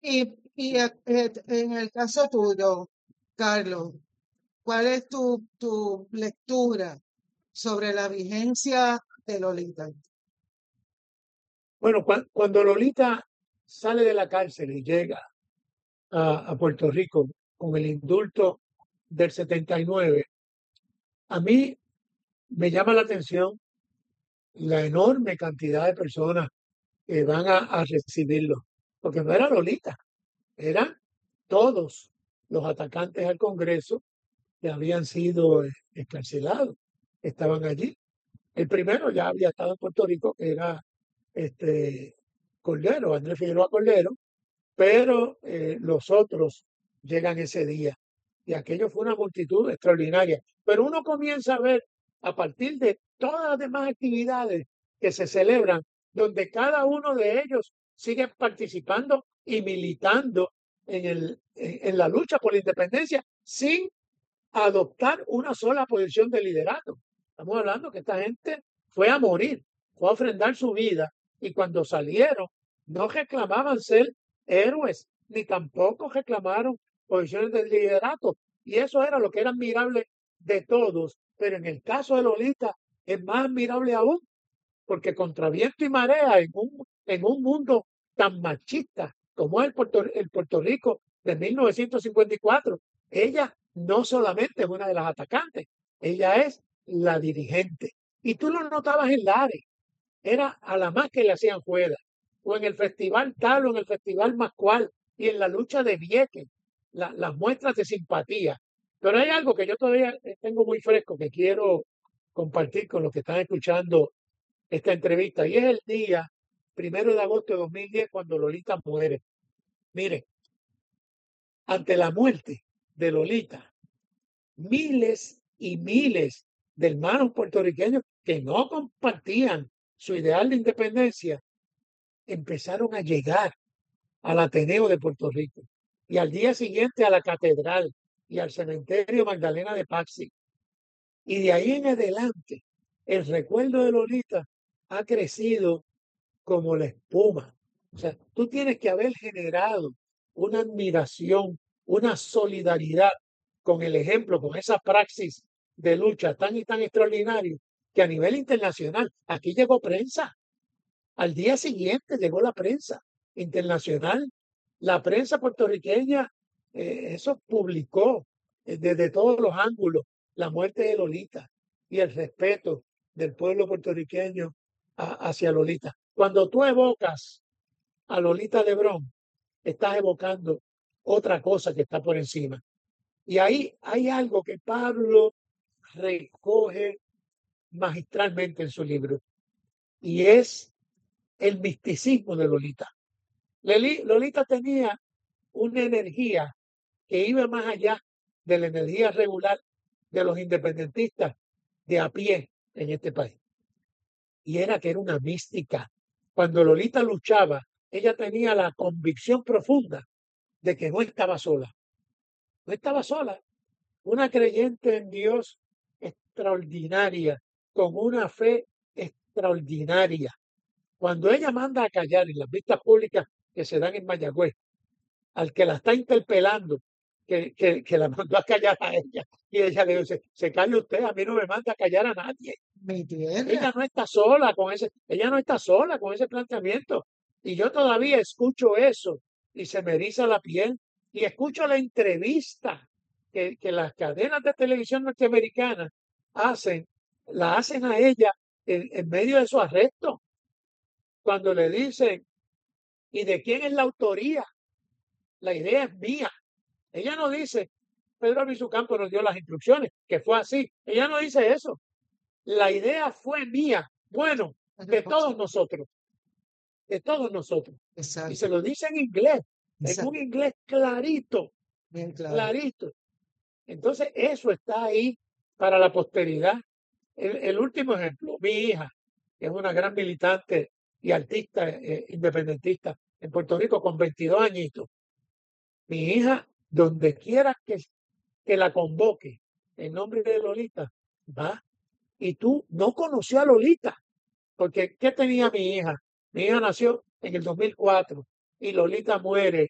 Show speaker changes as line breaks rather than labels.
En el caso tuyo, Carlos, ¿cuál es tu lectura sobre la vigencia de Lolita?
Bueno, cuando Lolita sale de la cárcel y llega a Puerto Rico con el indulto del 79, a mí me llama la atención la enorme cantidad de personas que van a recibirlo, porque no era Lolita, eran todos los atacantes al Congreso que habían sido escarcelados, estaban allí. El primero ya había estado en Puerto Rico, que era este Cordero, Andrés Figueroa Cordero, pero los otros llegan ese día. Y aquello fue una multitud extraordinaria. Pero uno comienza a ver a partir de todas las demás actividades que se celebran, donde cada uno de ellos sigue participando y militando en la lucha por la independencia sin adoptar una sola posición de liderato. Estamos hablando que esta gente fue a morir, fue a ofrendar su vida y cuando salieron no reclamaban ser héroes, ni tampoco reclamaron posiciones de liderato. Y eso era lo que era admirable de todos. Pero en el caso de Lolita es más admirable aún, porque contra viento y marea, en un mundo tan machista como es el Puerto Rico de 1954, ella no solamente es una de las atacantes, ella es la dirigente. Y tú lo notabas en Lares, era a la más que le hacían juega, o en el festival tal, o en el festival más cual, y en la lucha de Vieques, las muestras de simpatía. Pero hay algo que yo todavía tengo muy fresco que quiero compartir con los que están escuchando esta entrevista, y es el día 1 de agosto de 2010 cuando Lolita muere. Mire, ante la muerte de Lolita, miles y miles de hermanos puertorriqueños que no compartían su ideal de independencia empezaron a llegar al Ateneo de Puerto Rico y al día siguiente a la catedral y al cementerio Magdalena de Paxi. Y de ahí en adelante, el recuerdo de Lolita ha crecido como la espuma. O sea, tú tienes que haber generado una admiración, una solidaridad con el ejemplo, con esa praxis de lucha tan y tan extraordinario que a nivel internacional, aquí llegó prensa, al día siguiente llegó la prensa internacional, la prensa puertorriqueña, eso publicó desde todos los ángulos la muerte de Lolita y el respeto del pueblo puertorriqueño hacia Lolita. Cuando tú evocas a Lolita Lebrón, estás evocando otra cosa que está por encima. Y ahí hay algo que Pablo recoge magistralmente en su libro, y es el misticismo de Lolita. Lolita tenía una energía que iba más allá de la energía regular de los independentistas de a pie en este país. Y era que era una mística. Cuando Lolita luchaba, ella tenía la convicción profunda de que no estaba sola. No estaba sola. Una creyente en Dios extraordinaria, con una fe extraordinaria. Cuando ella manda a callar en las vistas públicas que se dan en Mayagüez, al que la está interpelando, que la mandó a callar a ella, y ella le dice, se calle usted, a mí no me manda a callar a nadie.
Mi tierra.
Ella no está sola con ese planteamiento. Y yo todavía escucho eso y se me eriza la piel y escucho la entrevista que las cadenas de televisión norteamericanas hacen, la hacen a ella en medio de su arresto, cuando le dicen, ¿y de quién es la autoría? La idea es mía. Ella no dice, Pedro Albizu Campos nos dio las instrucciones, que fue así. Ella no dice eso. La idea fue mía. Bueno, de todos nosotros, de todos nosotros. Y se
Exacto,
lo dice en un
exacto,
inglés clarito,
bien claro.
clarito. Entonces, eso está ahí para la posteridad. El último ejemplo, mi hija, que es una gran militante y artista independentista en Puerto Rico con 22 añitos. Mi hija, donde quiera que la convoque en nombre de Lolita, va. Y tú no conoció a Lolita, porque ¿qué tenía mi hija? Mi hija nació en el 2004 y Lolita muere